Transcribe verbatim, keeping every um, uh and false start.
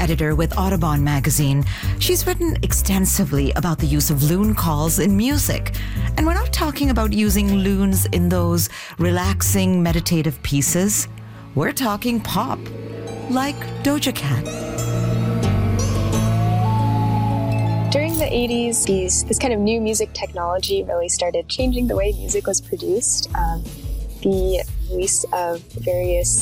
editor with Audubon magazine. She's written extensively about the use of loon calls in music. And we're not talking about using loons in those relaxing, meditative pieces. We're talking pop, like Doja Cat. During the eighties, these, this kind of new music technology really started changing the way music was produced. Um, the release of various